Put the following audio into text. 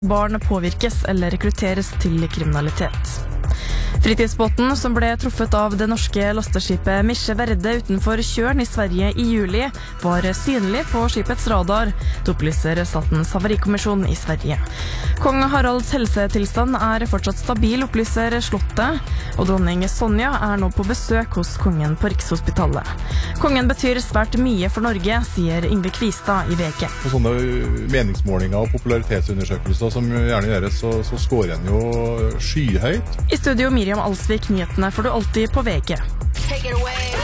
Barn påvirkes eller rekrutteres til kriminalitet. Fritidsbåten som ble truffet av det norske lasteskipet Misje Verde utenfor Kjørn i Sverige i juli, var synlig på skipets radar, det opplyser Statens havarikommisjon i Sverige. Kong Haralds helsetilstand er fortsatt stabil, opplyser Slottet, og dronning Sonja er nå på besøk hos kongen på Rikshospitalet. Kongen betyr svært mye for Norge, sier Yngve Kvistad i VG. På sånne meningsmålinger og popularitetsundersøkelser som gjerne gjøres, så scorer en jo skyhøyt. I studio Miriam Alsvik, nyhetene får du alltid på VG.